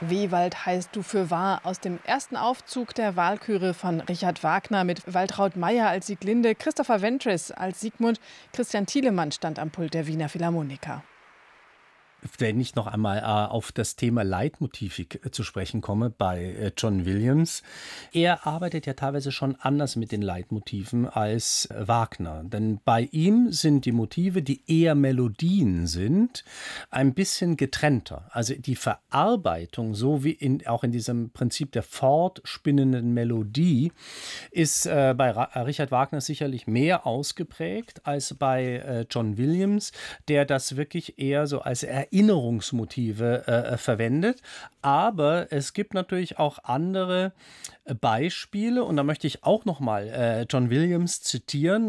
Wewald heißt du für wahr aus dem ersten Aufzug der Walküre von Richard Wagner mit Waltraud Mayer als Sieglinde, Christopher Ventris als Siegmund, Christian Thielemann stand am Pult der Wiener Philharmoniker. Wenn ich noch einmal auf das Thema Leitmotivik zu sprechen komme bei John Williams. Er arbeitet ja teilweise schon anders mit den Leitmotiven als Wagner. Denn bei ihm sind die Motive, die eher Melodien sind, ein bisschen getrennter. Also die Verarbeitung, so wie auch in diesem Prinzip der fortspinnenden Melodie, ist bei Richard Wagner sicherlich mehr ausgeprägt als bei John Williams, der das wirklich eher so als Erinnerungsmotive verwendet. Aber es gibt natürlich auch andere Beispiele und da möchte ich auch noch mal John Williams zitieren.